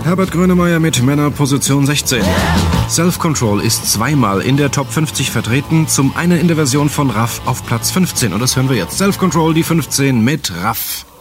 Herbert Grönemeyer mit Männer Position 16. Self-Control ist zweimal in der Top 50 vertreten, zum einen in der Version von Raff auf Platz 15. Und das hören wir jetzt. Self-Control, die 15 mit Raff.